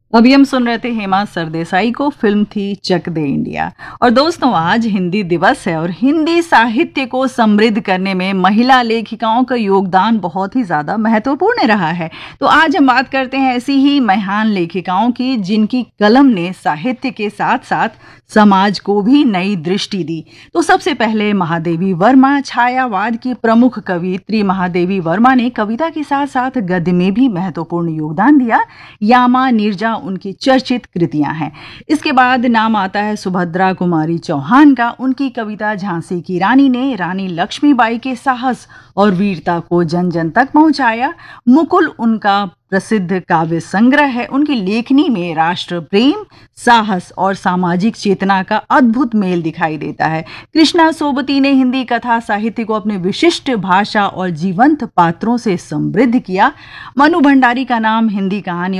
अभी हम सुन रहे थे हेमा सरदेसाई को, फिल्म थी चक दे इंडिया। और दोस्तों, आज हिंदी दिवस है और हिंदी साहित्य को समृद्ध करने में महिला लेखिकाओं का योगदान बहुत ही ज़्यादा महत्वपूर्ण रहा है। तो आज हम बात करते हैं ऐसी ही महान लेखिकाओं की जिनकी कलम ने साहित्य के साथ साथ समाज को भी नई दृष्टि दी। तो सबसे पहले महादेवी वर्मा, छायावाद की प्रमुख कवयित्री महादेवी वर्मा ने कविता के साथ साथ गद्य में भी महत्वपूर्ण योगदान दिया। यामा, नीरजा उनकी चर्चित कृतियां हैं। इसके बाद नाम आता है सुभद्रा कुमारी चौहान का। उनकी कविता झांसी की रानी ने रानी लक्ष्मीबाई के साहस और वीरता को जन जन तक पहुंचाया। मुकुल उनका प्रसिद्ध काव्य संग्रह है। उनकी लेखनी में राष्ट्र प्रेम, साहस और सामाजिक चेतना का अद्भुत मेल दिखाई देता है। कृष्णा सोबती ने हिंदी कथा साहित्य को अपने विशिष्ट भाषा और जीवंत पात्रों से समृद्ध किया। मनु भंडारी का नाम हिंदी कहानी